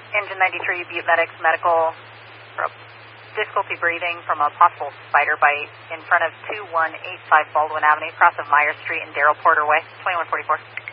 Engine 93, Butte Medics Medical, difficulty breathing from a possible spider bite in front of 2185 Baldwin Avenue, cross of Myers Street and Darrell Porter Way, 2144.